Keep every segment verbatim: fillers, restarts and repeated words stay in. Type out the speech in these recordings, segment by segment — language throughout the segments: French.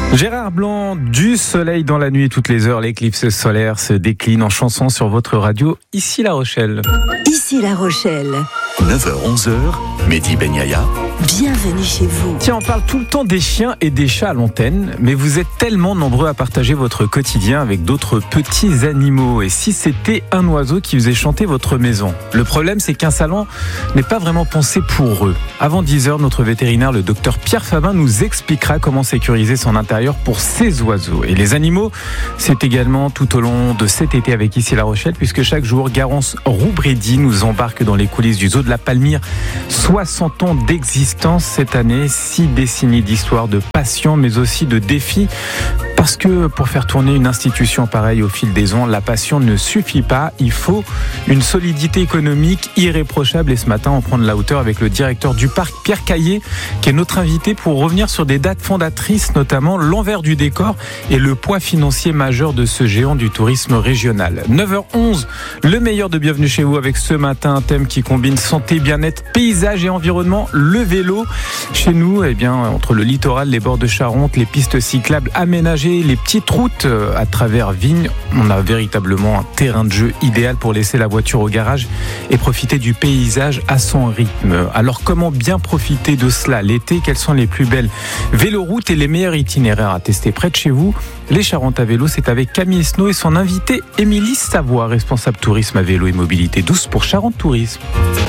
Gérard Blanc, du soleil dans la nuit et toutes les heures, l'éclipse solaire se décline en chanson sur votre radio, ici La Rochelle. Ici La Rochelle. neuf heures onze heures, Mehdi Ben Yahya. Bienvenue chez vous. Tiens, on parle tout le temps des chiens et des chats à l'antenne, mais vous êtes tellement nombreux à partager votre quotidien avec d'autres petits animaux. Et si c'était un oiseau qui faisait chanter votre maison? Le problème, c'est qu'un salon n'est pas vraiment pensé pour eux. Avant dix heures, notre vétérinaire, le docteur Pierre Fabin, nous expliquera comment sécuriser son intérieur pour ces oiseaux. Et les animaux, c'est également tout au long de cet été avec Ici La Rochelle, puisque chaque jour, Garance Roubredi nous embarque dans les coulisses du zoo de la Palmyre. soixante ans d'existence cette année, six décennies d'histoire, de passion, mais aussi de défis. Parce que pour faire tourner une institution pareille au fil des ans, la passion ne suffit pas. Il faut une solidité économique irréprochable. Et ce matin, on prend de la hauteur avec le directeur du parc, Pierre Caillé, qui est notre invité pour revenir sur des dates fondatrices, notamment l'envers du décor et le poids financier majeur de ce géant du tourisme régional. neuf heures onze, le meilleur de Bienvenue chez vous avec ce matin un thème qui combine santé, bien-être, paysage et environnement, le vélo. Chez nous, eh bien, entre le littoral, les bords de Charente, les pistes cyclables aménagées, les petites routes à travers Vignes, on a véritablement un terrain de jeu idéal pour laisser la voiture au garage et profiter du paysage à son rythme. Alors comment bien profiter de cela l'été? Quelles sont les plus belles véloroutes et les meilleurs itinéraires à tester près de chez vous? Les Charentes à vélo, c'est avec Camille Esnault et son invité Émilie Savoie, responsable tourisme à vélo et mobilité douce pour Charente Tourisme.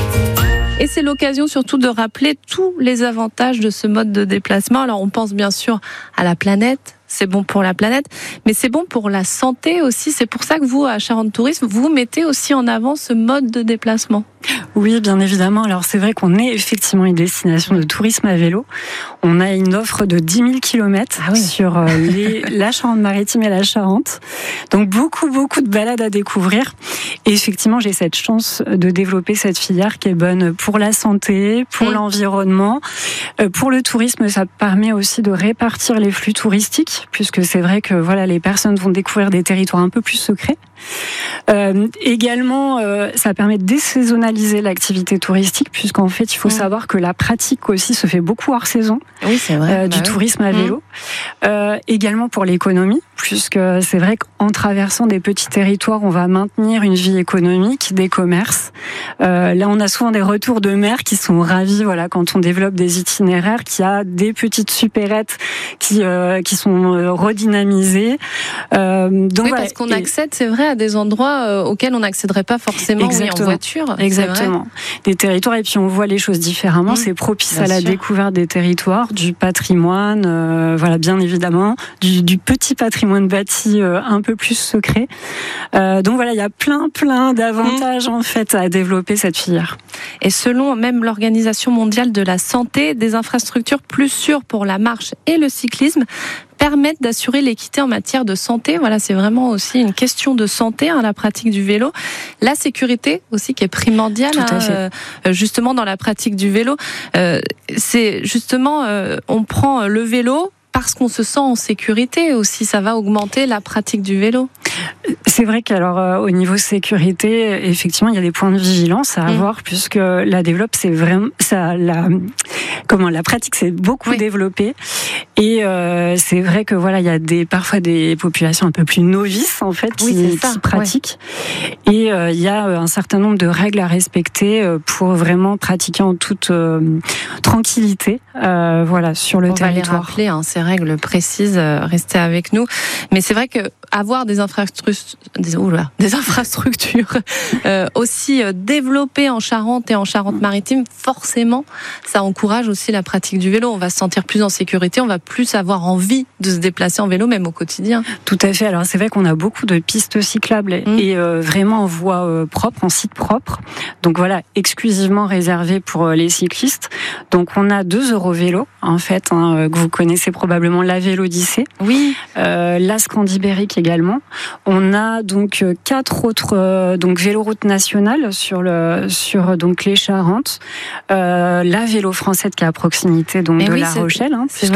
Et c'est l'occasion surtout de rappeler tous les avantages de ce mode de déplacement. Alors on pense bien sûr à la planète, c'est bon pour la planète, mais c'est bon pour la santé aussi. C'est pour ça que vous, à Charente Tourisme, vous mettez aussi en avant ce mode de déplacement. Oui, bien évidemment. Alors c'est vrai qu'on est effectivement une destination de tourisme à vélo. On a une offre de dix mille kilomètres ah oui. sur les, la Charente-Maritime et la Charente. Donc beaucoup, beaucoup de balades à découvrir. Et effectivement, j'ai cette chance de développer cette filière qui est bonne pour la santé, pour mmh. l'environnement. Pour le tourisme, ça permet aussi de répartir les flux touristiques, puisque c'est vrai que voilà, les personnes vont découvrir des territoires un peu plus secrets. Euh, également, euh, ça permet de désaisonnaliser l'activité touristique, puisqu'en fait, il faut mmh. savoir que la pratique aussi se fait beaucoup hors saison. Oui, c'est vrai. Euh, du bah tourisme oui. à vélo. Mmh. Euh, également pour l'économie, puisque c'est vrai qu'en traversant des petits territoires, on va maintenir une vie économique, des commerces. Euh, là, on a souvent des retours de maires qui sont ravis, voilà, quand on développe des itinéraires, qu'il y a des petites supérettes qui euh, qui sont euh, redynamisées. Euh, donc oui, voilà. Parce qu'on accède, c'est vrai, à des endroits euh, auxquels on n'accéderait pas forcément oui, en voiture. Exactement. Des territoires, et puis on voit les choses différemment. Mmh, c'est propice à la sûr. découverte des territoires, du patrimoine, euh, voilà, bien évidemment, du, du petit patrimoine bâti euh, un peu plus secret. Euh, donc voilà, il y a plein, plein d'avantages mmh. en fait à développer cette filière. Et selon même l'Organisation mondiale de la santé, des infrastructures plus sûres pour la marche et le cyclisme permettent d'assurer l'équité en matière de santé. Voilà, c'est vraiment aussi une question de santé, hein, la pratique du vélo. La sécurité aussi qui est primordiale, hein, euh, justement dans la pratique du vélo. Euh, c'est justement, euh, on prend le vélo parce qu'on se sent en sécurité aussi. Ça va augmenter la pratique du vélo. C'est vrai qu'alors euh, au niveau sécurité, effectivement, il y a des points de vigilance à avoir mmh. puisque la développe, c'est vraiment ça. La comment la pratique s'est beaucoup oui. développée et euh, c'est vrai que voilà, il y a des parfois des populations un peu plus novices en fait oui, qui, qui pratiquent ouais. et euh, il y a un certain nombre de règles à respecter pour vraiment pratiquer en toute euh, tranquillité. Euh, voilà, sur le On territoire. On va les rappeler, hein, ces règles précises. Euh, restez avec nous. Mais c'est vrai que avoir des infrastructures, des, oula, des infrastructures euh, aussi euh, développées en Charente et en Charente-Maritime, forcément, ça encourage aussi la pratique du vélo. On va se sentir plus en sécurité, on va plus avoir envie de se déplacer en vélo, même au quotidien. Tout à fait. Alors c'est vrai qu'on a beaucoup de pistes cyclables et, mmh. et euh, vraiment en voie euh, propre, en site propre. Donc voilà, exclusivement réservé pour euh, les cyclistes. Donc on a deux Eurovélos en fait, hein, que vous connaissez probablement, la Vélodyssée. Oui. Euh, la Scandibérique également. On a donc quatre autres euh, donc véloroutes nationales sur le sur donc les Charentes. Euh, la Vélo Française qui est à proximité donc Mais de oui, La c'est, Rochelle. Hein, c'est vrai.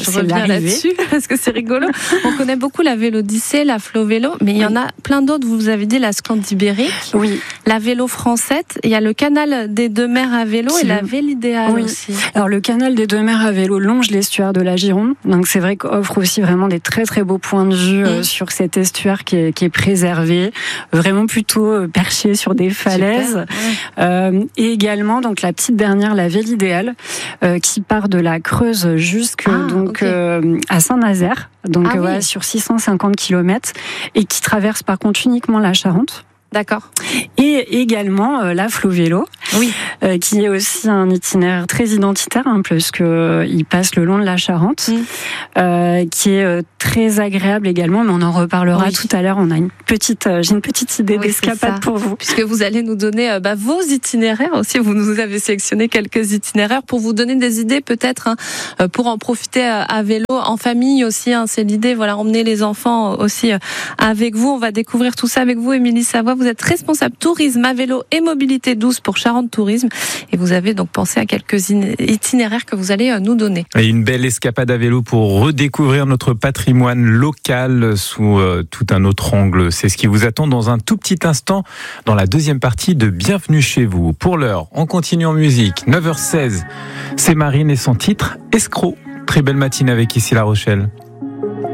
je reviens là-dessus parce que c'est rigolo. On connaît beaucoup la Vélodyssée, la Flo Vélo, mais il y en a plein d'autres. Vous avez dit la Scandibérique, oui. la Vélo Française. Il y a le canal des deux mers à vélo Qui... et la Vélidéale oui. aussi. Alors le canal des deux mers à vélo longe l'estuaire de la Gironde, donc c'est vrai qu'offre aussi vraiment des très très beaux points de vue mmh. euh, sur cet estuaire qui est, qui est préservé, vraiment plutôt euh, perché sur des falaises. Ouais. Euh, et également donc la petite dernière, la Vélidéale, euh, qui part de la Creuse jusque ah, donc okay. euh, à Saint-Nazaire, donc ah, euh, oui. ouais, sur six cent cinquante kilomètres, et qui traverse par contre uniquement la Charente. D'accord. Et également euh, la Flo Vélo, oui. euh, qui est aussi un itinéraire très identitaire, hein, parce que euh, il passe le long de la Charente, mm. euh, qui est euh, très agréable également. Mais on en reparlera oui. tout à l'heure. On a une petite, euh, j'ai une petite idée oui, d'escapade pour vous, puisque vous allez nous donner euh, bah, vos itinéraires aussi. Vous nous avez sélectionné quelques itinéraires pour vous donner des idées, peut-être hein, pour en profiter à, à vélo en famille aussi. Hein, c'est l'idée. Voilà, emmener les enfants aussi euh, avec vous. On va découvrir tout ça avec vous, Émilie Savoie. Vous êtes responsable tourisme à vélo et mobilité douce pour Charente Tourisme et vous avez donc pensé à quelques itinéraires que vous allez nous donner. Et une belle escapade à vélo pour redécouvrir notre patrimoine local sous euh, tout un autre angle. C'est ce qui vous attend dans un tout petit instant dans la deuxième partie de Bienvenue chez vous. Pour l'heure, on continue en musique. neuf heures seize, c'est Marine et son titre Escroc. Très belle matinée avec Ici La Rochelle.